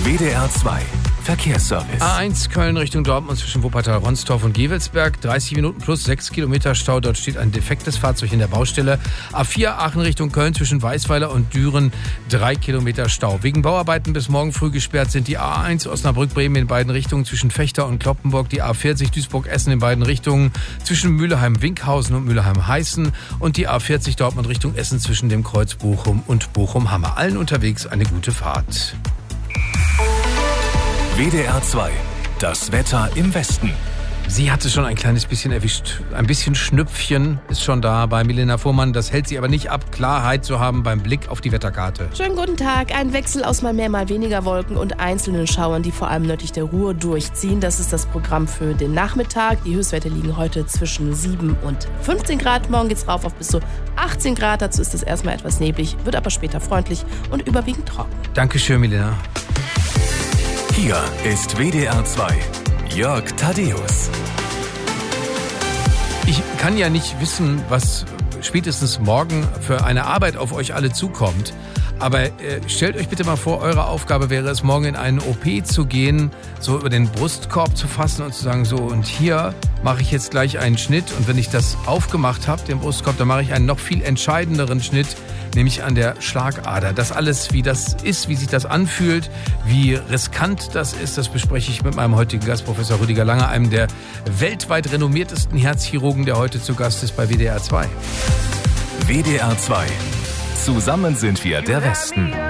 WDR 2 Verkehrsservice. A1 Köln Richtung Dortmund zwischen Wuppertal, Ronstorf und Gevelsberg. 30 Minuten plus 6 Kilometer Stau. Dort steht ein defektes Fahrzeug in der Baustelle. A4 Aachen Richtung Köln zwischen Weißweiler und Düren. 3 Kilometer Stau. Wegen Bauarbeiten bis morgen früh gesperrt sind die A1 Osnabrück-Bremen in beiden Richtungen zwischen Fechter und Cloppenburg. Die A40 Duisburg-Essen in beiden Richtungen zwischen Mülheim-Winkhausen und Mülheim-Heißen. Und die A40 Dortmund Richtung Essen zwischen dem Kreuz Bochum und Bochum-Hammer. Allen unterwegs eine gute Fahrt. WDR 2, das Wetter im Westen. Sie hat es schon ein kleines bisschen erwischt. Ein bisschen Schnüpfchen ist schon da bei Milena Fuhrmann. Das hält sie aber nicht ab, Klarheit zu haben beim Blick auf die Wetterkarte. Schönen guten Tag. Ein Wechsel aus mal mehr, mal weniger Wolken und einzelnen Schauern, die vor allem nördlich der Ruhr durchziehen. Das ist das Programm für den Nachmittag. Die Höchstwerte liegen heute zwischen 7 und 15 Grad. Morgen geht's rauf auf bis zu 18 Grad. Dazu ist es erstmal etwas neblig, wird aber später freundlich und überwiegend trocken. Dankeschön, Milena. Hier ist WDR 2, Jörg Thaddeus. Ich kann ja nicht wissen, was spätestens morgen für eine Arbeit auf euch alle zukommt. Aber stellt euch bitte mal vor, eure Aufgabe wäre es, morgen in einen OP zu gehen, so über den Brustkorb zu fassen und zu sagen, so, und hier mache ich jetzt gleich einen Schnitt. Und wenn ich das aufgemacht habe, den Brustkorb, dann mache ich einen noch viel entscheidenderen Schnitt, nämlich an der Schlagader. Das alles, wie das ist, wie sich das anfühlt, wie riskant das ist, das bespreche ich mit meinem heutigen Gast, Professor Rüdiger Lange, einem der weltweit renommiertesten Herzchirurgen, der heute zu Gast ist bei WDR 2. WDR 2. Zusammen sind wir der Westen.